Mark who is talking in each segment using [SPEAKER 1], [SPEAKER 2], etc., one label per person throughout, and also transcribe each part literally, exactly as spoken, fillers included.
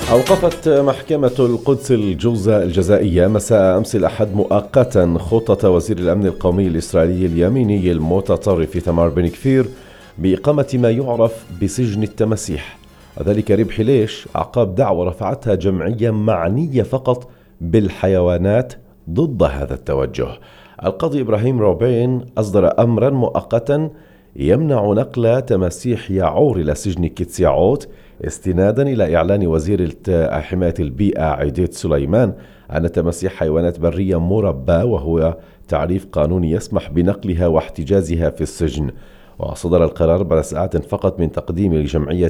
[SPEAKER 1] أوقفت محكمة القدس الجوزة الجزائية مساء أمس الأحد مؤقتا خطة وزير الأمن القومي الإسرائيلي اليميني المتطرف تمار بن كفير بإقامة ما يعرف بسجن التماسيح، وذلك ربح ليش عقاب دعوى رفعتها جمعية معنية فقط بالحيوانات ضد هذا التوجه. القاضي إبراهيم روبين أصدر أمرا مؤقتا يمنع نقل تماسيح يعور إلى سجن كيتسيعوت استنادا إلى إعلان وزير حماية البيئة عيديد سليمان أن تماسيح حيوانات برية مربى، وهو تعريف قانوني يسمح بنقلها واحتجازها في السجن. وصدر القرار بعد ساعات فقط من تقديم لجمعية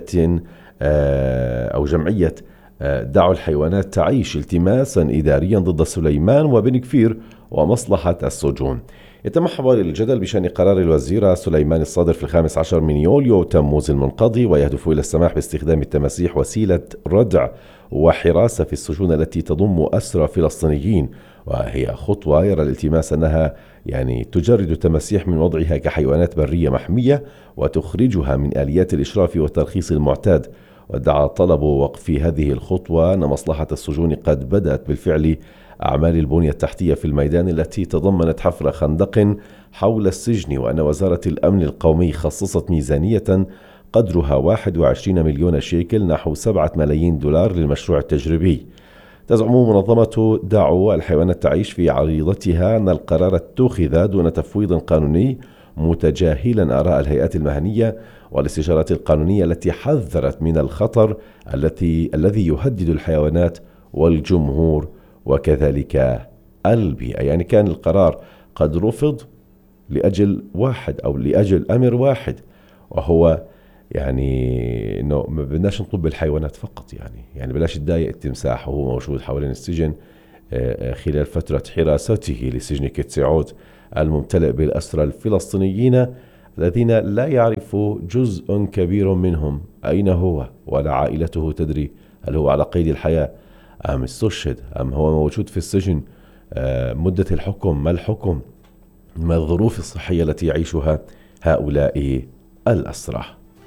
[SPEAKER 1] أو جمعية دعوا الحيوانات تعيش التماسا إداريا ضد سليمان وبن كفير ومصلحة السجون. يتمحور الجدل بشأن قرار الوزير سليمان الصادر في الخامس عشر من يوليو تموز المنقضي، ويهدف إلى السماح باستخدام التماسيح وسيلة ردع وحراسة في السجون التي تضم أسرى فلسطينيين، وهي خطوة يرى الالتماس أنها يعني تجرد التماسيح من وضعها كحيوانات برية محمية وتخرجها من آليات الإشراف والترخيص المعتاد. وادعى طلب وقف هذه الخطوة أن مصلحة السجون قد بدأت بالفعل أعمال البنية التحتية في الميدان التي تضمنت حفر خندق حول السجن، وأن وزارة الأمن القومي خصصت ميزانية قدرها واحد وعشرين مليون شيكل نحو سبعة ملايين دولار للمشروع التجريبي. تزعم منظمة دعوا الحيوانات تعيش في عريضتها أن القرار اتخذ دون تفويض قانوني متجاهلا آراء الهيئات المهنية والاستشارات القانونية التي حذرت من الخطر التي الذي يهدد الحيوانات والجمهور وكذلك البيئة. يعني كان القرار قد رفض لأجل واحد أو لأجل أمر واحد، وهو يعني إنه ما بدناش نطب الحيوانات فقط، يعني يعني بلاش تضايق التمساح وهو موجود حوالين السجن خلال فترة حراسته لسجن كيتسيعوت الممتلئ بالأسرى الفلسطينيين الذين لا يعرف جزء كبير منهم أين هو، ولا عائلته تدري هل هو على قيد الحياة أم استشهد أم هو موجود في السجن. مدة الحكم، ما الحكم، ما الظروف الصحية التي يعيشها هؤلاء الأسرى.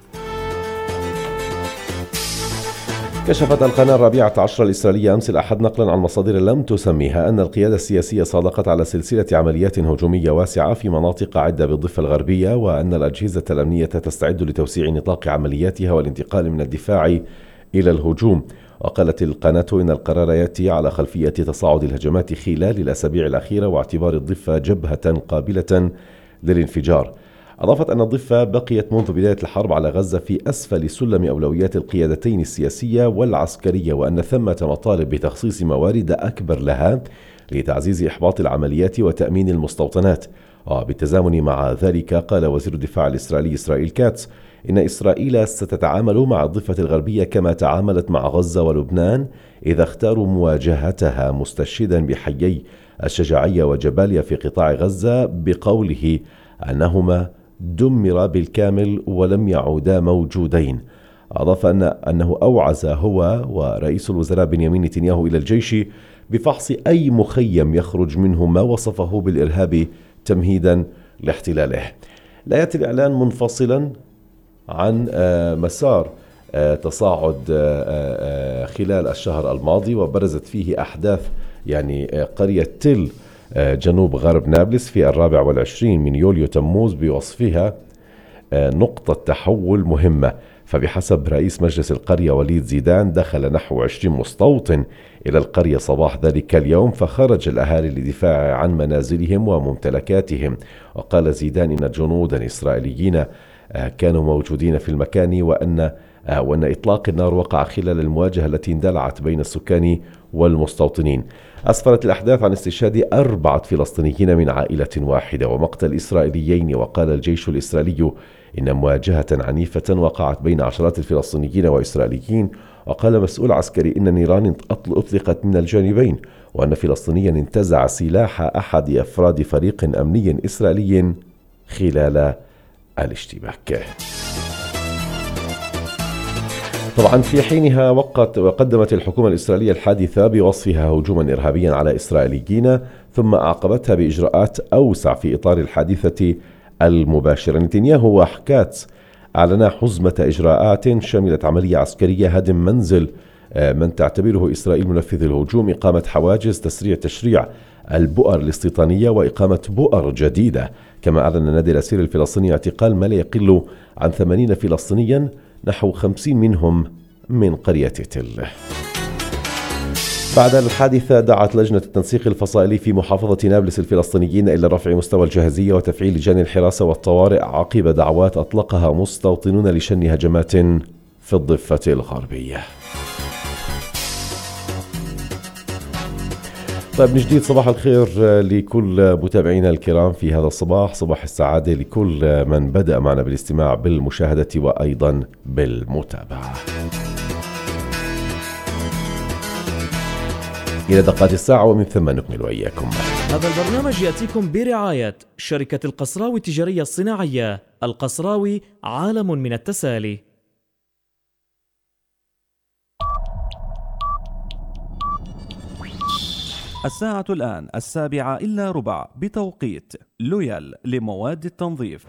[SPEAKER 1] كشفت القناة الرابعة عشر الإسرائيلية أمس الأحد نقلا عن مصادر لم تسميها أن القيادة السياسية صادقت على سلسلة عمليات هجومية واسعة في مناطق عدة بالضفة الغربية، وأن الأجهزة الأمنية تستعد لتوسيع نطاق عملياتها والانتقال من الدفاع إلى الهجوم. وقالت القناة إن القرار يأتي على خلفية تصاعد الهجمات خلال الأسابيع الأخيرة واعتبار الضفة جبهة قابلة للانفجار. أضافت أن الضفة بقيت منذ بداية الحرب على غزة في أسفل سلم أولويات القيادتين السياسية والعسكرية، وأن ثمة مطالب بتخصيص موارد أكبر لها لتعزيز إحباط العمليات وتأمين المستوطنات. وبالتزامن مع ذلك قال وزير الدفاع الإسرائيلي إسرائيل كاتس إن إسرائيل ستتعامل مع الضفة الغربية كما تعاملت مع غزة ولبنان إذا اختاروا مواجهتها، مستشهدا بحيي الشجاعية وجباليا في قطاع غزة بقوله أنهما دمر بالكامل ولم يعودا موجودين. أضاف أن أنه أوعز هو ورئيس الوزراء بنيامين نتنياهو إلى الجيش بفحص أي مخيم يخرج منه ما وصفه بالإرهاب تمهيدا لاحتلاله. لا يأتي الإعلان منفصلا عن مسار تصاعد خلال الشهر الماضي، وبرزت فيه أحداث يعني قرية تل جنوب غرب نابلس في الرابع والعشرين من يوليو تموز بوصفها نقطة تحول مهمة. فبحسب رئيس مجلس القرية وليد زيدان دخل نحو عشرين مستوطن إلى القرية صباح ذلك اليوم، فخرج الأهالي للدفاع عن منازلهم وممتلكاتهم. وقال زيدان إن جنودا إسرائيليين كانوا موجودين في المكان، وأن وأن إطلاق النار وقع خلال المواجهة التي اندلعت بين السكان والمستوطنين. أسفرت الأحداث عن استشهاد أربعة فلسطينيين من عائلة واحدة ومقتل إسرائيليين. وقال الجيش الإسرائيلي إن مواجهة عنيفة وقعت بين عشرات الفلسطينيين وإسرائيليين. وقال مسؤول عسكري إن النيران أطلقت من الجانبين، وأن فلسطينيا انتزع سلاح أحد أفراد فريق أمني إسرائيلي خلال الاشتباك. طبعا في حينها وقت وقدمت الحكومة الإسرائيلية الحادثة بوصفها هجوما إرهابيا على إسرائيليين، ثم أعقبتها بإجراءات أوسع في إطار الحادثة المباشرة. نتنياهو وكاتس أعلنا حزمة إجراءات شملت عملية عسكرية هدم منزل من تعتبره إسرائيل منفذ الهجوم إقامة حواجز تسريع تشريع البؤر الاستيطانية وإقامة بؤر جديدة. كما أعلن النادي الأسير الفلسطيني اعتقال ما لا يقل عن ثمانين فلسطينيا، نحو خمسين منهم من قرية تل. بعد الحادثة دعت لجنة التنسيق الفصائلي في محافظة نابلس الفلسطينيين إلى رفع مستوى الجاهزية وتفعيل لجان الحراسة والطوارئ عقب دعوات أطلقها مستوطنون لشن هجمات في الضفة الغربية. طيب، من جديد صباح الخير لكل متابعينا الكرام في هذا الصباح، صباح السعادة لكل من بدأ معنا بالاستماع بالمشاهدة وأيضا بالمتابعة. إلى دقات الساعة ومن ثم نكمل وإياكم.
[SPEAKER 2] هذا البرنامج يأتيكم برعاية شركة القصراوي التجارية الصناعية. القصراوي عالم من التسالي.
[SPEAKER 3] الساعة الآن السابعة إلا ربع بتوقيت لويال لمواد التنظيف.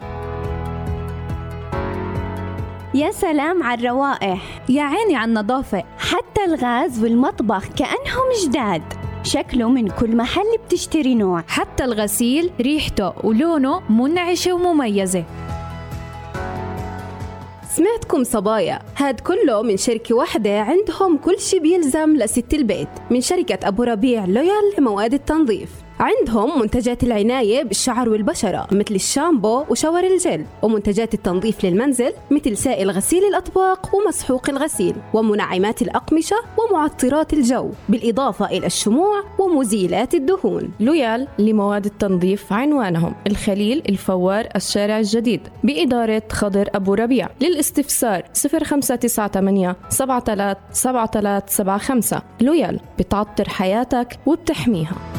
[SPEAKER 4] يا سلام على الروائح،
[SPEAKER 5] يا عيني على النظافة،
[SPEAKER 4] حتى الغاز والمطبخ كأنهم جداد، شكله من كل محل بتشتري نوع.
[SPEAKER 5] حتى الغسيل ريحته ولونه منعشة ومميزة.
[SPEAKER 6] سمعتكم صبايا، هاد كله من شركة واحدة عندهم كل شي بيلزم لست البيت، من شركة أبو ربيع لويال لمواد التنظيف. عندهم منتجات العناية بالشعر والبشرة مثل الشامبو وشاور الجل، ومنتجات التنظيف للمنزل مثل سائل غسيل الأطباق ومسحوق الغسيل، ومنعمات الأقمشة ومعطرات الجو، بالإضافة إلى الشموع ومزيلات الدهون.
[SPEAKER 7] لويال لمواد التنظيف عنوانهم الخليل الفوار الشارع الجديد بإدارة خضر أبو ربيع. للاستفسار صفر خمسة تسعة ثمانية سبعة ثلاثة سبعة ثلاثة سبعة خمسة. لويال بتعطر حياتك وبتحميها.